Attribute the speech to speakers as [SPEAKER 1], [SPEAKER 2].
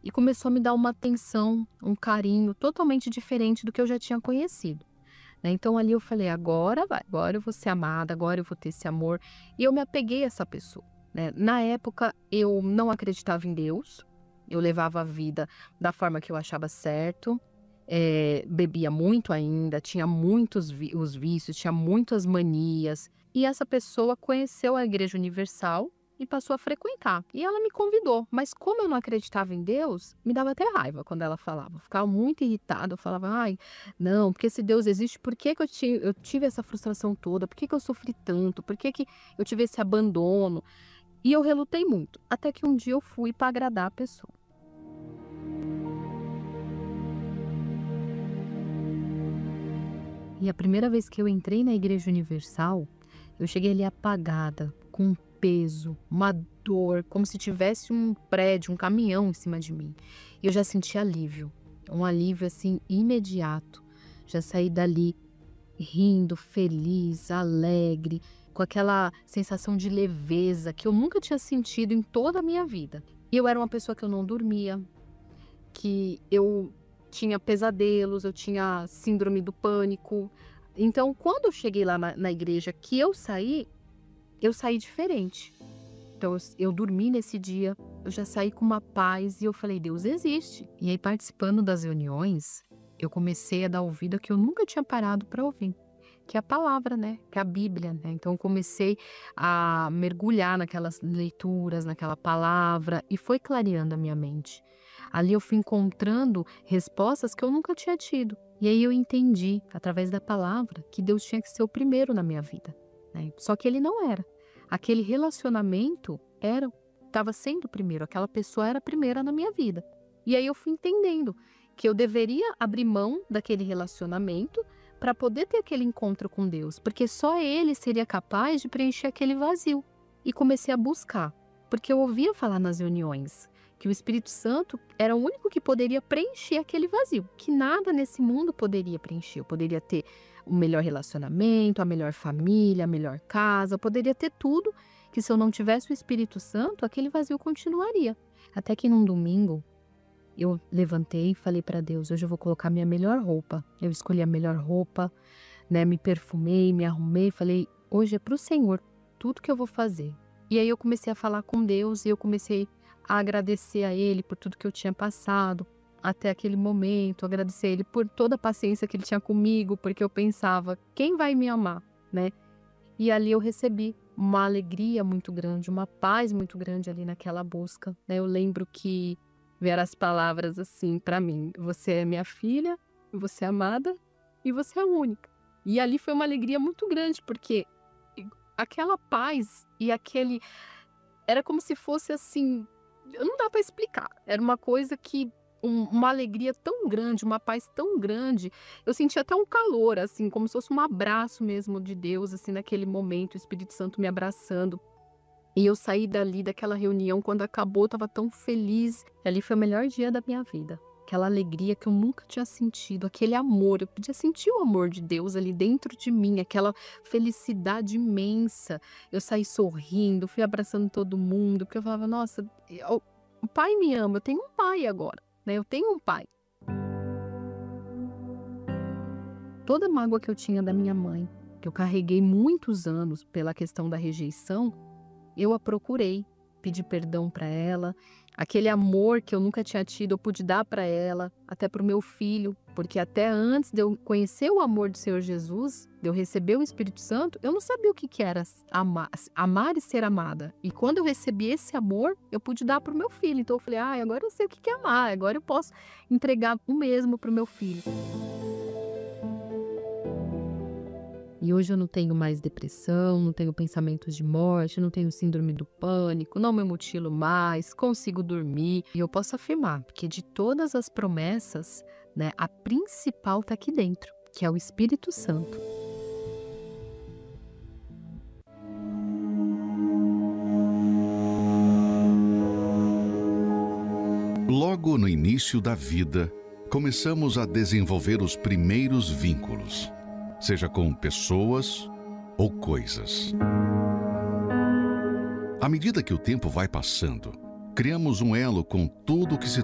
[SPEAKER 1] e começou a me dar uma atenção, um carinho totalmente diferente do que eu já tinha conhecido, né. Então ali eu falei: "Agora vai, agora eu vou ser amada, agora eu vou ter esse amor", e eu me apeguei a essa pessoa, né. Na época eu não acreditava em Deus, eu levava a vida da forma que eu achava certo, bebia muito ainda, tinha muitos os vícios, tinha muitas manias, e essa pessoa conheceu a Igreja Universal e passou a frequentar. E ela me convidou, mas como eu não acreditava em Deus, me dava até raiva quando ela falava. Eu ficava muito irritada, eu falava: "Ai, não, porque se Deus existe, por que que eu tive essa frustração toda? Por que que eu sofri tanto? Por que que eu tive esse abandono?" E eu relutei muito, até que um dia eu fui para agradar a pessoa. E a primeira vez que eu entrei na Igreja Universal, eu cheguei ali apagada, com um peso, uma dor, como se tivesse um prédio, um caminhão em cima de mim. E eu já senti alívio, um alívio assim imediato. Já saí dali rindo, feliz, alegre, com aquela sensação de leveza que eu nunca tinha sentido em toda a minha vida. E eu era uma pessoa que eu não dormia, que eu tinha pesadelos, eu tinha síndrome do pânico. Então, quando eu cheguei lá na igreja que eu saí diferente. Então, eu dormi nesse dia, eu já saí com uma paz e eu falei: "Deus existe". E aí, participando das reuniões, eu comecei a dar ouvido a que eu nunca tinha parado para ouvir, que é a palavra, né, que é a Bíblia, né. Então eu comecei a mergulhar naquelas leituras, naquela palavra e foi clareando a minha mente. Ali eu fui encontrando respostas que eu nunca tinha tido. E aí eu entendi, através da palavra, que Deus tinha que ser o primeiro na minha vida, né. Só que ele não era. Aquele relacionamento estava sendo o primeiro, aquela pessoa era a primeira na minha vida. E aí eu fui entendendo que eu deveria abrir mão daquele relacionamento para poder ter aquele encontro com Deus, porque só Ele seria capaz de preencher aquele vazio. E comecei a buscar, porque eu ouvia falar nas reuniões que o Espírito Santo era o único que poderia preencher aquele vazio, que nada nesse mundo poderia preencher. Eu poderia ter o melhor relacionamento, a melhor família, a melhor casa, eu poderia ter tudo, que se eu não tivesse o Espírito Santo, aquele vazio continuaria. Até que num domingo, eu levantei e falei para Deus: "Hoje eu vou colocar minha melhor roupa". Eu escolhi a melhor roupa, né, me perfumei, me arrumei, falei: "Hoje é para o Senhor, tudo que eu vou fazer". E aí eu comecei a falar com Deus e eu comecei a agradecer a Ele por tudo que eu tinha passado até aquele momento, agradecer a Ele por toda a paciência que Ele tinha comigo, porque eu pensava: "Quem vai me amar?", né. E ali eu recebi uma alegria muito grande, uma paz muito grande ali naquela busca, né. Eu lembro que vieram as palavras assim para mim: "Você é minha filha, você é amada e você é única". E ali foi uma alegria muito grande, porque aquela paz e aquele era como se fosse assim, não dá para explicar, era uma coisa que uma alegria tão grande, uma paz tão grande, eu senti até um calor, assim, como se fosse um abraço mesmo de Deus, assim, naquele momento, o Espírito Santo me abraçando. E eu saí dali daquela reunião, quando acabou, eu estava tão feliz. Ali foi o melhor dia da minha vida. Aquela alegria que eu nunca tinha sentido, aquele amor, eu podia sentir o amor de Deus ali dentro de mim, aquela felicidade imensa. Eu saí sorrindo, fui abraçando todo mundo, porque eu falava: "Nossa, o pai me ama, eu tenho um pai agora, né, eu tenho um pai". Toda a mágoa que eu tinha da minha mãe, que eu carreguei muitos anos pela questão da rejeição, eu a procurei, pedi perdão para ela, aquele amor que eu nunca tinha tido, eu pude dar para ela, até para o meu filho, porque até antes de eu conhecer o amor do Senhor Jesus, de eu receber o Espírito Santo, eu não sabia o que que era amar e ser amada. E quando eu recebi esse amor, eu pude dar para o meu filho. Então eu falei: "Ai, agora eu sei o que que é amar, agora eu posso entregar o mesmo para o meu filho". E hoje eu não tenho mais depressão, não tenho pensamentos de morte, não tenho síndrome do pânico, não me mutilo mais, consigo dormir. E eu posso afirmar, porque de todas as promessas, né, a principal está aqui dentro, que é o Espírito Santo.
[SPEAKER 2] Logo no início da vida, começamos a desenvolver os primeiros vínculos, seja com pessoas ou coisas. À medida que o tempo vai passando, criamos um elo com tudo que se